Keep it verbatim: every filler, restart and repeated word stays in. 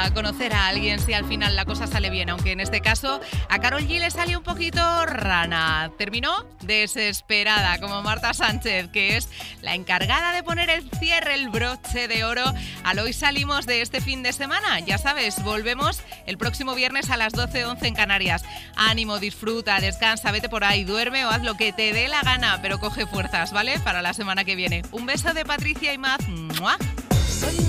a conocer a alguien si al final la cosa sale bien, aunque en este caso a Karol G le salió un poquito rana. Terminó desesperada, como Marta Sánchez, que es la encargada de poner el cierre, el broche de oro al Hoy Salimos de este fin de semana. Ya sabes, volvemos el próximo viernes a las doce once en Canarias. Ánimo, disfruta, descansa, vete por ahí, duerme o haz lo que te dé la gana, pero coge fuerzas, ¿vale? Para la semana que viene. Un beso de Patricia y Maz. ¡Mua!